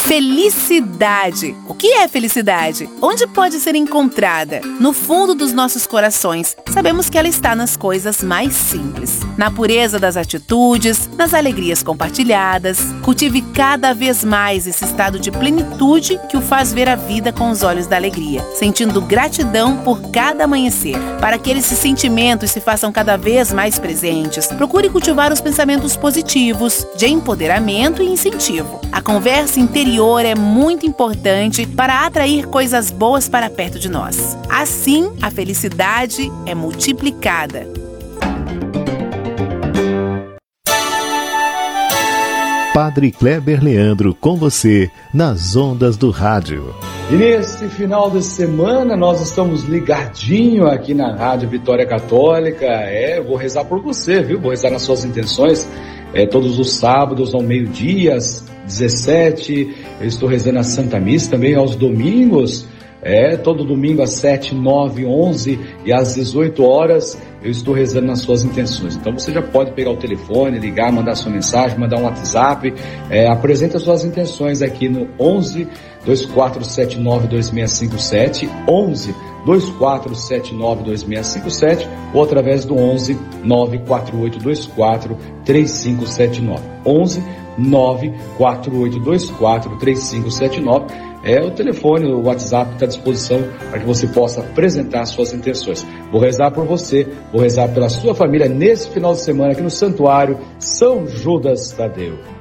Felicidade. O que é felicidade? Onde pode ser encontrada? No fundo dos nossos corações, sabemos que ela está nas coisas mais simples. Na pureza das atitudes, nas alegrias compartilhadas. Cultive cada vez mais esse estado de plenitude que o faz ver a vida com os olhos da alegria, sentindo gratidão por cada amanhecer. Para que esses sentimentos se façam cada vez mais presentes, procure cultivar os pensamentos positivos, de empoderamento e incentivo. A conversa interior é muito importante para atrair coisas boas para perto de nós. Assim, a felicidade é multiplicada. Padre Kleber Leandro com você nas ondas do rádio. E nesse final de semana nós estamos ligadinho aqui na Rádio Vitória Católica. Eu vou rezar por você, viu? Vou rezar nas suas intenções. Todos os sábados ao meio-dia, às 17, eu estou rezando a Santa Missa também aos domingos. Todo domingo às 7, 9, 11 e às 18 horas eu estou rezando nas suas intenções. Então você já pode pegar o telefone, ligar, mandar sua mensagem, mandar um WhatsApp, apresenta suas intenções aqui no 11 2479 2657, 11 2479 2657 ou através do 11 94824 3579, 11 94824 3579. É o telefone, o WhatsApp está à disposição para que você possa apresentar suas intenções. Vou rezar por você, vou rezar pela sua família nesse final de semana aqui no Santuário São Judas Tadeu.